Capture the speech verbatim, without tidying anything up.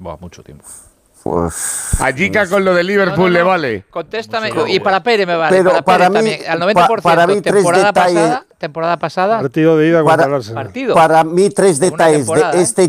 Buah, mucho tiempo. Pues, A Jica con lo de Liverpool No, no, no. le vale. Contéstame. Mucho Y para Pérez me vale. Pero para, para Pérez mí- también. Al noventa por ciento. pa- para mí tres temporada detalles- pasada. Temporada pasada. Partido de ida contra Para- el Arsenal. Partido. para mí tres Una detalles de temporada, ¿eh? este